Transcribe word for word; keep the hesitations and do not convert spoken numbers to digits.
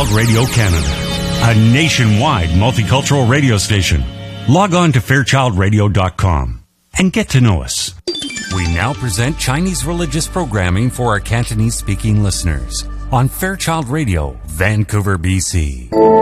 Radio Canada, a nationwide multicultural radio station. Log on to fairchild radio dot com and get to know us. We now present Chinese religious programming for our Cantonese-speaking listeners on Fairchild Radio, Vancouver, B C.